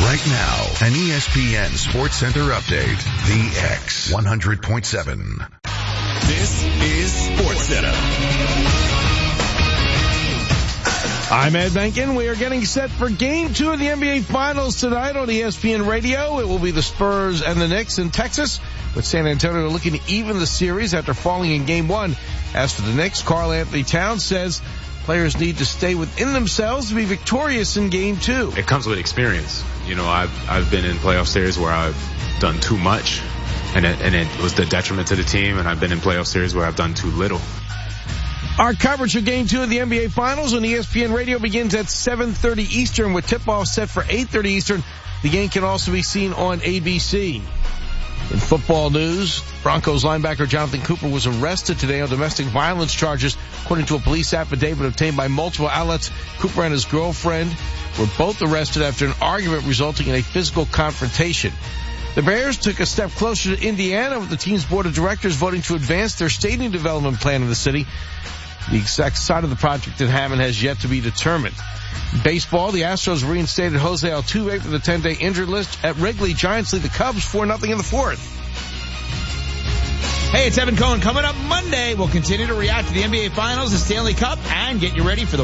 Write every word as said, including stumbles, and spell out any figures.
Right now, an E S P N Sports Center update. The X one hundred point seven. This is Sports Center. I'm Ed Benkin. We are getting set for Game two of the N B A Finals tonight on E S P N Radio. It will be the Spurs and the Knicks in Texas, with San Antonio looking to even the series after falling in Game one. As for the Knicks, Karl Anthony Towns says players need to stay within themselves to be victorious in Game two. It comes with experience. You know, I've I've been in playoff series where I've done too much, and it, and it was the detriment to the team, and I've been in playoff series where I've done too little. Our coverage of Game two of the N B A Finals on E S P N Radio begins at seven thirty Eastern with tip-off set for eight thirty Eastern. The game can also be seen on A B C. In football news, Broncos linebacker Jonathan Cooper was arrested today on domestic violence charges. According to a police affidavit obtained by multiple outlets, Cooper and his girlfriend were both arrested after an argument resulting in a physical confrontation. The Bears took a step closer to Indiana with the team's board of directors voting to advance their stadium development plan in the city. The exact side of the project in Hammond has yet to be determined. Baseball, the Astros reinstated Jose Altuve for the ten-day injured list at Wrigley. Giants lead the Cubs four nothing in the fourth. Hey, it's Evan Cohen. Coming up Monday, we'll continue to react to the N B A Finals, the Stanley Cup, and get you ready for the